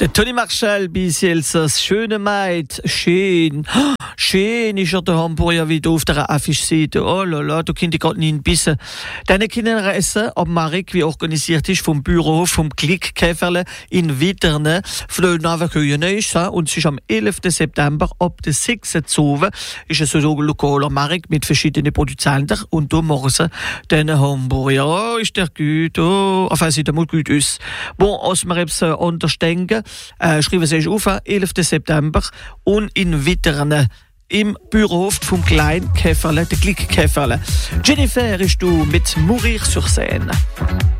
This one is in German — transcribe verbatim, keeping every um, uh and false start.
Der Toni Marschall bis Elsass, schöne Maid, schön. Schön ist ja der Hamburger wieder auf der Affiche-Seite. Oh lala, du kannst dich gerade nicht bissen. Dann können wir essen am Markt, wie organisiert ist, vom Büro, vom Klickkäferle in Witterne. Von Navakühen ist und es ist am elften September ab der sechsten Uhr ist es so ein lokaler Markt mit verschiedenen Produzenten und da machen sie den Hamburger. Oh, ist der gut, oh, enfin, sieht einmal gut aus. Bon, als wir jetzt anders denken, äh, schreiben Sie sich auf, elften September und in Witterne im Büro vom kleinen Käferle, der Klickkäferle. Jennifer ist du mit Mourir sur Seine.